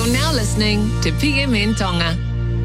You're now listening to PMN Tonga.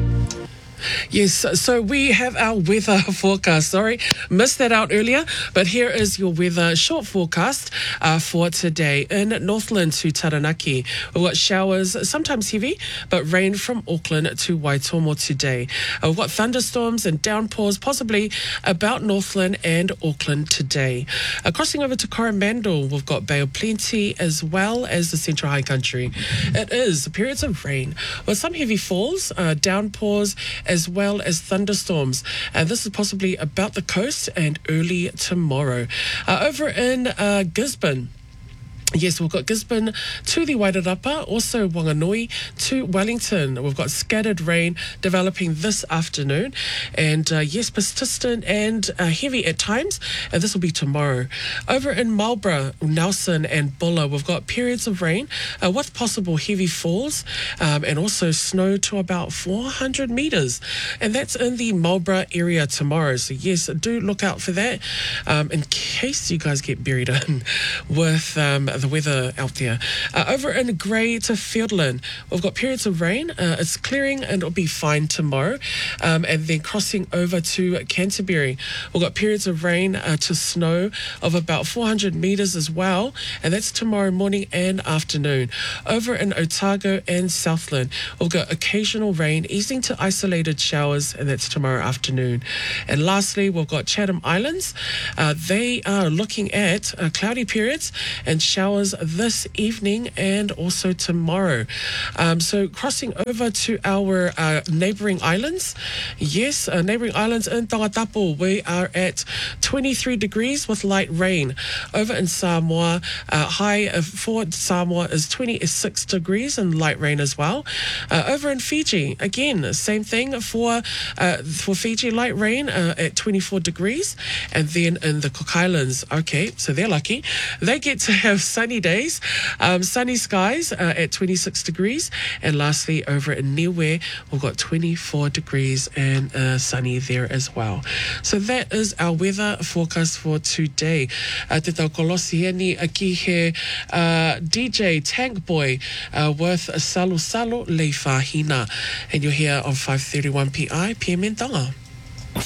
Yes, so we have our weather forecast. Sorry, missed that out earlier, but here is your weather short forecast for today. In Northland to Taranaki, we've got showers, sometimes heavy, but rain from Auckland to Waitomo today. We've got thunderstorms and downpours, possibly about Northland and Auckland today. Crossing over to Coromandel, we've got Bay of Plenty as well as the Central High Country. It is periods of rain with some heavy falls, downpours, as well as thunderstorms. And this is possibly about the coast and early tomorrow. Over in Gisborne, yes, we've got Gisborne to the Wairarapa, also Wanganui to Wellington. We've got scattered rain developing this afternoon, and yes, persistent and heavy at times, and this will be tomorrow. Over in Marlborough, Nelson and Bulla, we've got periods of rain with possible heavy falls and also snow to about 400 metres, and that's in the Marlborough area tomorrow. So yes, do look out for that in case you guys get buried in with the weather out there. Over in Grey to Fiordland, we've got periods of rain. It's clearing and it'll be fine tomorrow. And then crossing over to Canterbury, we've got periods of rain to snow of about 400 metres as well. And that's tomorrow morning and afternoon. Over in Otago and Southland, we've got occasional rain easing to isolated showers, and that's tomorrow afternoon. And lastly, we've got Chatham Islands. They are looking at cloudy periods and showers this evening and also tomorrow. So crossing over to our neighbouring islands. Yes, neighbouring islands in Tongatapu, we are at 23 degrees with light rain. Over in Samoa, high for Samoa is 26 degrees and light rain as well. Over in Fiji, again, same thing for Fiji, light rain at 24 degrees. And then in the Cook Islands, okay, so they're lucky. They get to have sunny days, sunny skies at 26 degrees. And lastly, over in Niue, we've got 24 degrees and sunny there as well. So that is our weather forecast for today. Te tau kolosieni aki he DJ Tank Boy with Salu Salu Le Fahina. And you're here on 531 PI, PMN Tonga.